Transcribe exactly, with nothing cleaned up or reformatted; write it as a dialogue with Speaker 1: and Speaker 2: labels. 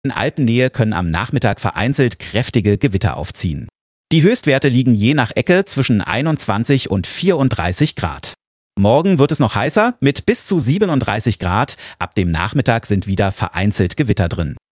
Speaker 1: In Alpennähe können am Nachmittag vereinzelt kräftige Gewitter aufziehen. Die Höchstwerte liegen je nach Ecke zwischen einundzwanzig und vierunddreißig Grad. Morgen wird es noch heißer mit bis zu siebenunddreißig Grad. Ab dem Nachmittag sind wieder vereinzelt Gewitter drin.